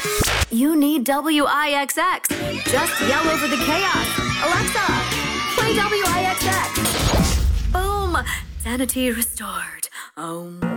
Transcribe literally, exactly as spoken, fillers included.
You need W I X X. Just yell over the chaos. Alexa, play W I X X. Boom. Sanity restored. Um.